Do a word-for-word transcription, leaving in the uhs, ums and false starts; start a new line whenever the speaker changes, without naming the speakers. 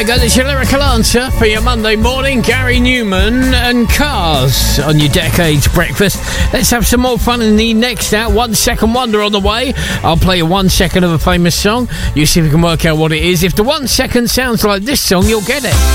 you go, there's your lyrical answer for your Monday morning. Gary Newman and Cars on your Decades Breakfast. Let's have some more fun in the next hour. One Second Wonder on the way. I'll play you one second of a famous song. You see if you can work out what it is. If the one second sounds like this song, you'll get it.